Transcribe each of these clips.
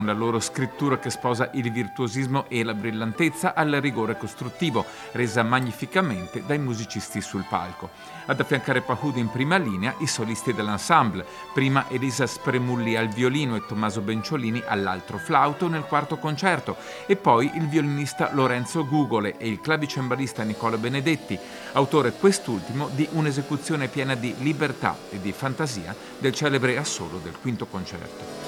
La loro scrittura che sposa il virtuosismo e la brillantezza al rigore costruttivo, resa magnificamente dai musicisti sul palco. Ad affiancare Pahud in prima linea i solisti dell'ensemble, prima Elisa Spremulli al violino e Tommaso Benciolini all'altro flauto nel quarto concerto, e poi il violinista Lorenzo Gugole e il clavicembalista Nicola Benedetti, autore quest'ultimo di un'esecuzione piena di libertà e di fantasia del celebre assolo del quinto concerto.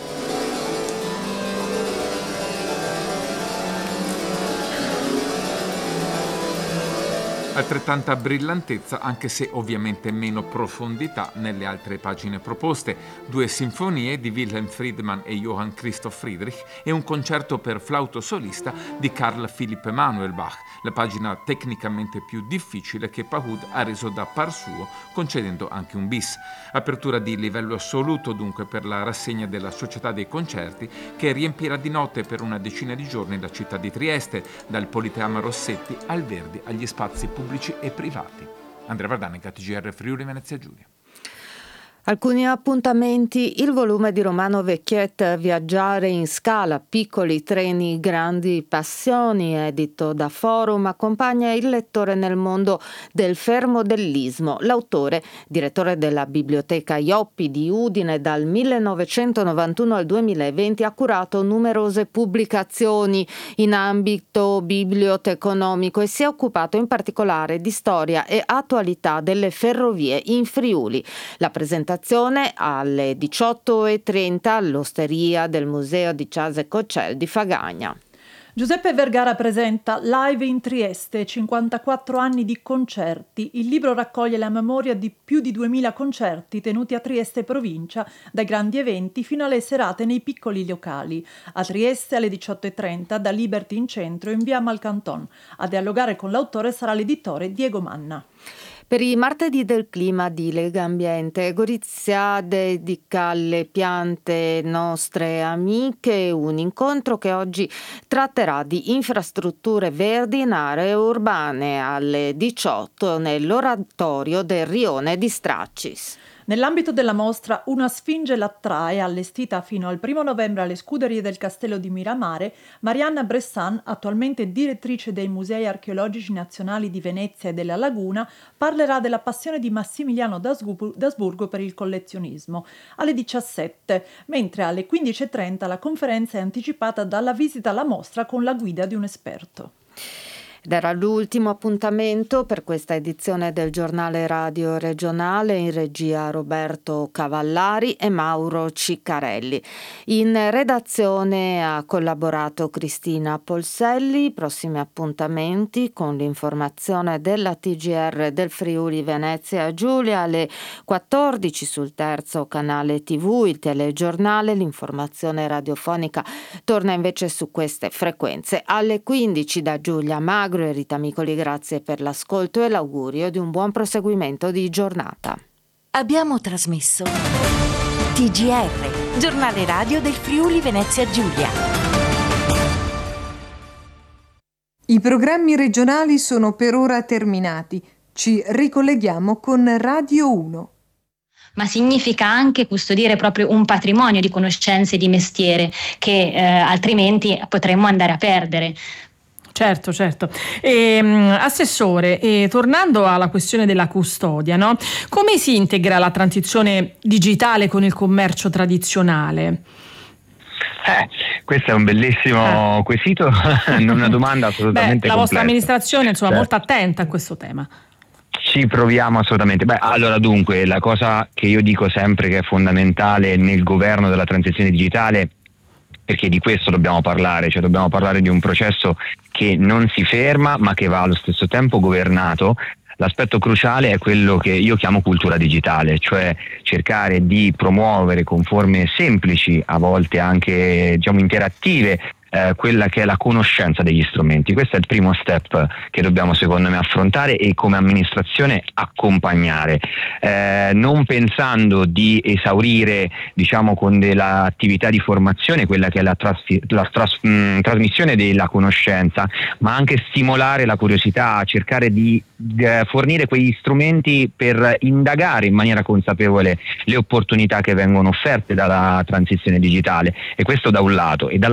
Altrettanta brillantezza, anche se ovviamente meno profondità, nelle altre pagine proposte: 2 sinfonie di Wilhelm Friedmann e Johann Christoph Friedrich e un concerto per flauto solista di Carl Philipp Emanuel Bach, la pagina tecnicamente più difficile che Pahud ha reso da par suo, concedendo anche un bis. Apertura di livello assoluto dunque per la rassegna della Società dei Concerti, che riempirà di notte per una decina di giorni la città di Trieste, dal Politeama Rossetti al Verdi agli spazi pubblici e privati. Andrea Vardanica, TGR Friuli Venezia Giulia. Alcuni appuntamenti: il volume di Romano Vecchiet, Viaggiare in scala, piccoli treni, grandi passioni, edito da Forum, accompagna il lettore nel mondo del fermodellismo. L'autore, direttore della Biblioteca Ioppi di Udine dal 1991 al 2020, ha curato numerose pubblicazioni in ambito biblioteconomico e si è occupato in particolare di storia e attualità delle ferrovie in Friuli. La presentazione alle 18:30 all'osteria del Museo di Chase Coccel di Fagagna. Giuseppe Vergara presenta Live in Trieste, 54 anni di concerti. Il libro raccoglie la memoria di più di 2000 concerti tenuti a Trieste provincia, dai grandi eventi fino alle serate nei piccoli locali. A Trieste alle 18:30 da Liberty in centro in via Malcanton. A dialogare con l'autore sarà l'editore Diego Manna. Per i martedì del clima di Legambiente, Gorizia dedica alle piante nostre amiche un incontro che oggi tratterà di infrastrutture verdi in aree urbane alle 18 nell'oratorio del Rione di Stracis. Nell'ambito della mostra Una Sfinge l'attrae, allestita fino al 1 novembre alle Scuderie del Castello di Miramare, Marianna Bressan, attualmente direttrice dei Musei Archeologici Nazionali di Venezia e della Laguna, parlerà della passione di Massimiliano d'Asburgo per il collezionismo, alle 17, mentre alle 15:30 la conferenza è anticipata dalla visita alla mostra con la guida di un esperto. Ed era l'ultimo appuntamento per questa edizione del giornale radio regionale, in regia Roberto Cavallari e Mauro Ciccarelli. In redazione ha collaborato Cristina Polselli. Prossimi appuntamenti con l'informazione della TGR del Friuli Venezia Giulia alle 14 sul terzo canale TV, il telegiornale. L'informazione radiofonica torna invece su queste frequenze alle 15 da Giulia Magro e Rita Micoli. Grazie per l'ascolto e l'augurio di un buon proseguimento di giornata. Abbiamo trasmesso TGR, giornale radio del Friuli Venezia Giulia. I programmi regionali sono per ora terminati. Ci ricolleghiamo con Radio 1. Ma significa anche custodire proprio un patrimonio di conoscenze e di mestiere che altrimenti potremmo andare a perdere. Certo. Assessore, tornando alla questione della custodia, no? Come si integra la transizione digitale con il commercio tradizionale? Questo è un bellissimo quesito, una domanda assolutamente la complessa. vostra amministrazione, certo, molto attenta a questo tema. Ci proviamo assolutamente. Allora, dunque, la cosa che io dico sempre che è fondamentale nel governo della transizione digitale, perché di questo dobbiamo parlare, cioè dobbiamo parlare di un processo che non si ferma ma che va allo stesso tempo governato. L'aspetto cruciale è quello che io chiamo cultura digitale, cioè cercare di promuovere con forme semplici, a volte anche interattive, quella che è la conoscenza degli strumenti. Questo è il primo step che dobbiamo secondo me affrontare e come amministrazione accompagnare, non pensando di esaurire diciamo con dell'attività di formazione quella che è la trasmissione della conoscenza, ma anche stimolare la curiosità, cercare di fornire quegli strumenti per indagare in maniera consapevole le opportunità che vengono offerte dalla transizione digitale, e questo da un lato, e